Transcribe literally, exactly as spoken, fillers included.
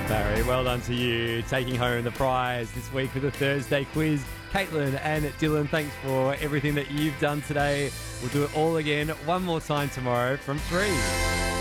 Barry, well done to you, taking home the prize this week with the Thursday quiz. Caitlin and Dylan, thanks for everything that you've done today. We'll do it all again one more time tomorrow from three.